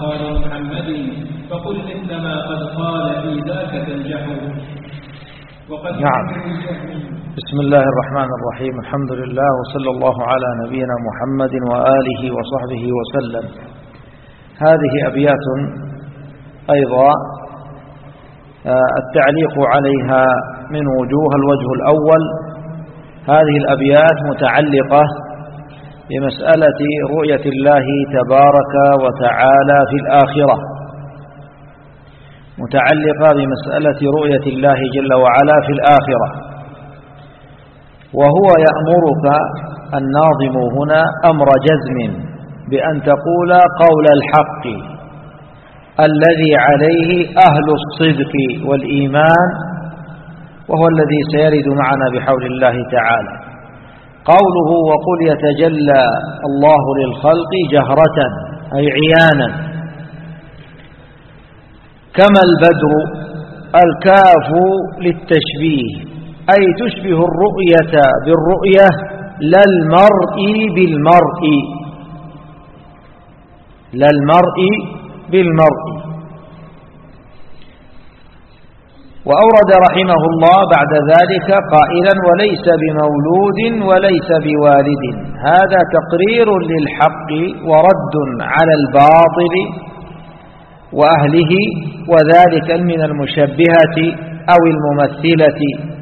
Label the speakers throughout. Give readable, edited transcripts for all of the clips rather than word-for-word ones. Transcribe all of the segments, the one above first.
Speaker 1: قال محمد فقل مثل ما قد قال في ذاك تنجح.
Speaker 2: نعم. بسم الله الرحمن الرحيم. الحمد لله وصلى الله على نبينا محمد وآله وصحبه وسلم. هذه أبيات أيضا التعليق عليها من وجوه. الوجه الأول: هذه الأبيات متعلقة بمسألة رؤية الله تبارك وتعالى في الآخرة، متعلقة بمسألة رؤية الله جل وعلا في الآخرة. وهو يأمرك الناظم هنا أمر جزم بأن تقول قول الحق الذي عليه أهل الصدق والإيمان، وهو الذي سيرد معنا بحول الله تعالى. قوله وقل يتجلى الله للخلق جهرة أي عيانا، كما البدر. الكاف للتشبيه أي تشبه الرؤية بالرؤية لا المرء بالمرء، لا المرء بالمرء. وأورد رحمه الله بعد ذلك قائلا وليس بمولود وليس بوالد. هذا تقرير للحق ورد على الباطل وأهله، وذلك من المشبهة أو الممثلة،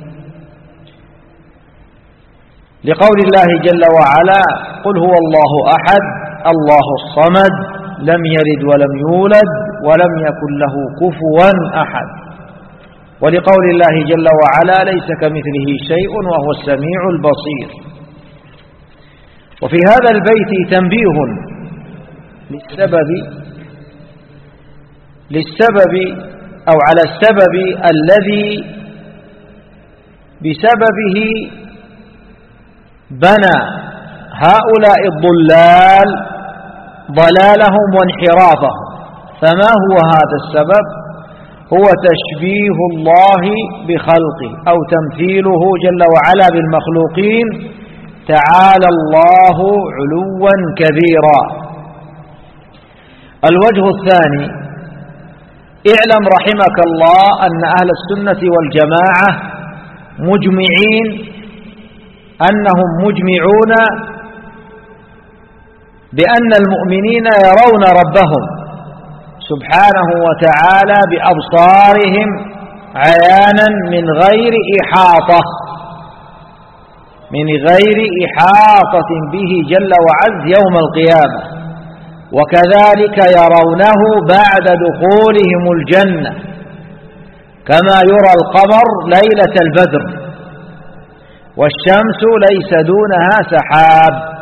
Speaker 2: لقول الله جل وعلا قل هو الله أحد الله الصمد لم يلد ولم يولد ولم يكن له كفوا أحد، ولقول الله جل وعلا ليس كمثله شيء وهو السميع البصير. وفي هذا البيت تنبيه للسبب أو على السبب الذي بسببه بنى هؤلاء الضلال ضلالهم وانحرافهم. فما هو هذا السبب؟ هو تشبيه الله بخلقه أو تمثيله جل وعلا بالمخلوقين، تعالى الله علوا كبيرا. الوجه الثاني: اعلم رحمك الله أن أهل السنة والجماعة مجمعين، أنهم مجمعون بأن المؤمنين يرون ربهم سبحانه وتعالى بأبصارهم عيانا من غير إحاطة به جل وعز يوم القيامة، وكذلك يرونه بعد دخولهم الجنة كما يرى القمر ليلة البدر والشمس ليس دونها سحاب.